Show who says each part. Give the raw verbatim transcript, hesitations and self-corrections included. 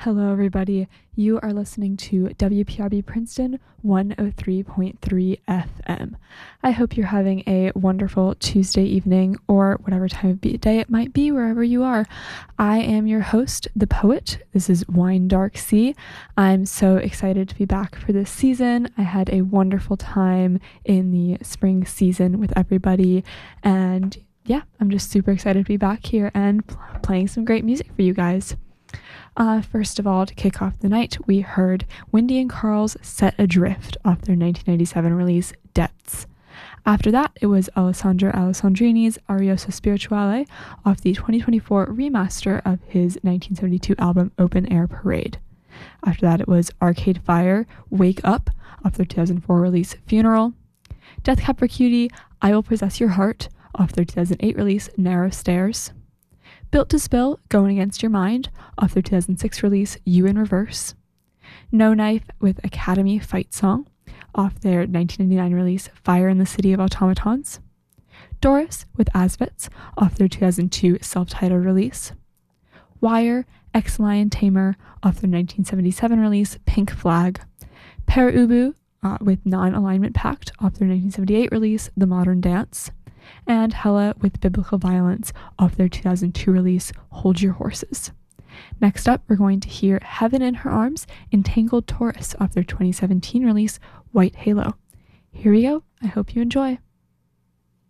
Speaker 1: Hello, everybody. You are listening to W P R B Princeton one oh three point three F M. I hope you're having a wonderful Tuesday evening or whatever time of day it might be, wherever you are. I am your host, The Poet. This is Wine Dark Sea. I'm so excited to be back for this season. I had a wonderful time in the spring season with everybody, and yeah, I'm just super excited to be back here and pl- playing some great music for you guys. Uh, first of all, to kick off the night, we heard Windy and Carl's Set Adrift off their nineteen ninety-seven release, Debts. After that, it was Alessandro Alessandrini's Arioso Spirituale off the twenty twenty-four remaster of his nineteen seventy-two album Open Air Parade. After that, it was Arcade Fire, Wake Up off their two thousand four release Funeral. Death Cab for Cutie, I Will Possess Your Heart off their two thousand eight release Narrow Stairs. Built to Spill, Going Against Your Mind, off their two thousand six release You in Reverse. No Knife with Academy Fight Song, off their nineteen ninety-nine release Fire in the City of Automatons. Doris with Asvets, off their two thousand two self-titled release. Wire, Ex-Lion Tamer, off their nineteen seventy-seven release Pink Flag. Para Ubu uh, with Non-Alignment Pact, off their nineteen seventy-eight release The Modern Dance. And Hella with Biblical Violence off their two thousand two release Hold Your Horses. Next up, we're going to hear Heaven in Her Arms, Entangled Taurus off their twenty seventeen release White Halo. Here we go. I hope you enjoy.